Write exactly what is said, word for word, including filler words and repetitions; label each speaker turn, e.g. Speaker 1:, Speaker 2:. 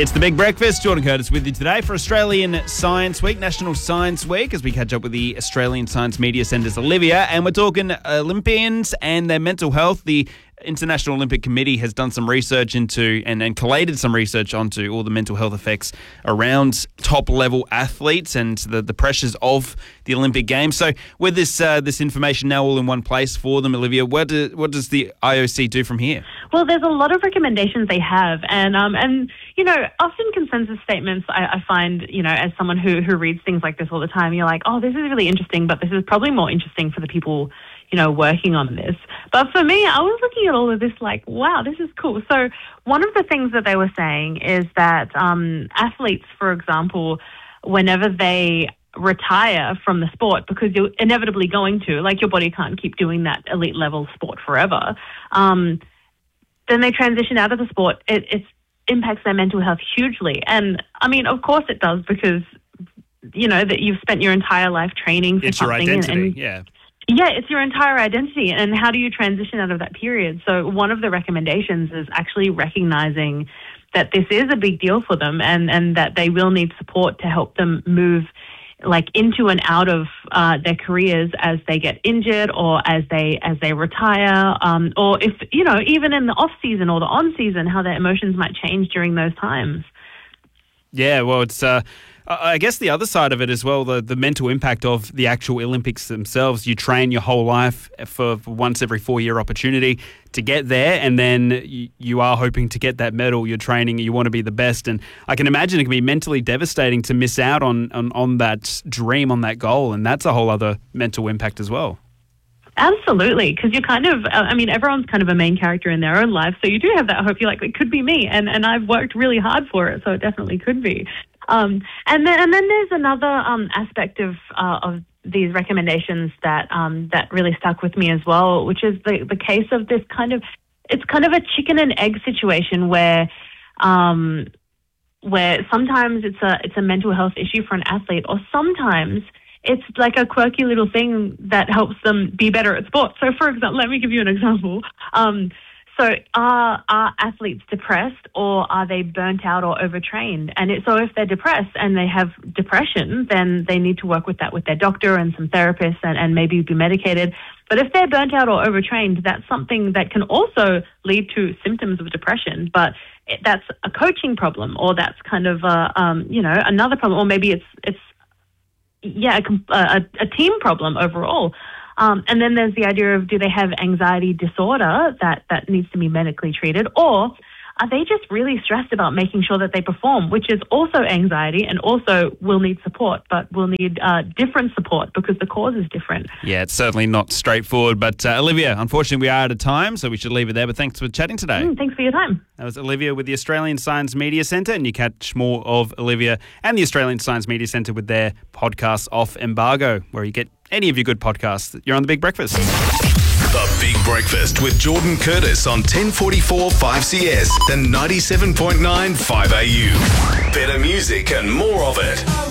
Speaker 1: It's the Big Breakfast. Jordan Curtis with you today for Australian Science Week, National Science Week, as we catch up with the Australian Science Media Centre's Olivia. And we're talking Olympians and their mental health. The International Olympic Committee has done some research into and, and collated some research onto all the mental health effects around top-level athletes and the, the pressures of the Olympic Games. So with this uh, this information now all in one place for them, Olivia, what, do, what does the I O C do from here?
Speaker 2: Well, there's a lot of recommendations they have. And, um, and you know, often consensus statements, I, I find, you know, as someone who, who reads things like this all the time, you're like, oh, this is really interesting, but this is probably more interesting for the people, you know, working on this. But for me, I was looking at all of this like, wow, this is cool. So one of the things that they were saying is that um, athletes, for example, whenever they retire from the sport, because you're inevitably going to, like your body can't keep doing that elite level sport forever, um, then they transition out of the sport. It it's, impacts their mental health hugely. And I mean, of course it does, because, you know, that you've spent your entire life training for
Speaker 1: it's
Speaker 2: something.
Speaker 1: It's your identity,
Speaker 2: and,
Speaker 1: yeah.
Speaker 2: Yeah, it's your entire identity. And how do you transition out of that period? So one of the recommendations is actually recognizing that this is a big deal for them, and, and that they will need support to help them move like into and out of uh, their careers as they get injured or as they as they retire, um, or if, you know, even in the off season or the on season, how their emotions might change during those times.
Speaker 1: Yeah, well, it's uh, I guess the other side of it as well, the, the mental impact of the actual Olympics themselves. You train your whole life for, for once every four-year opportunity to get there, and then you, you are hoping to get that medal. You're training, you want to be the best, and I can imagine it can be mentally devastating to miss out on, on, on that dream, on that goal, and that's a whole other mental impact as well.
Speaker 2: Absolutely, because you're kind of, I mean, everyone's kind of a main character in their own life, so you do have that hope. You're like, it could be me, and, and I've worked really hard for it, so it definitely could be. Um, and then, and then there's another um, aspect of uh, of these recommendations that um, that really stuck with me as well, which is the the case of this kind of, it's kind of a chicken and egg situation where um, where sometimes it's a it's a mental health issue for an athlete, or sometimes it's like a quirky little thing that helps them be better at sport. So, for example, let me give you an example. Um, So are, are athletes depressed, or are they burnt out or overtrained? And it, so if they're depressed and they have depression, then they need to work with that with their doctor and some therapists and, and maybe be medicated. But if they're burnt out or overtrained, that's something that can also lead to symptoms of depression. But it, that's a coaching problem, or that's kind of, a, um, you know, another problem, or maybe it's, it's yeah, a, a, a team problem overall. Um, and then there's the idea of, do they have anxiety disorder that, that needs to be medically treated, or are they just really stressed about making sure that they perform, which is also anxiety and also will need support, but will need uh, different support because the cause is different.
Speaker 1: Yeah, it's certainly not straightforward. But uh, Olivia, unfortunately we are out of time, so we should leave it there. But thanks for chatting today.
Speaker 2: Mm, thanks for your time.
Speaker 1: That was Olivia with the Australian Science Media Centre, and you catch more of Olivia and the Australian Science Media Centre with their podcast Off Embargo, where you get any of your good podcasts. You're on The Big Breakfast.
Speaker 3: The Big Breakfast with Jordan Curtis on ten forty-four five C S and ninety-seven point nine five A U. Better music and more of it.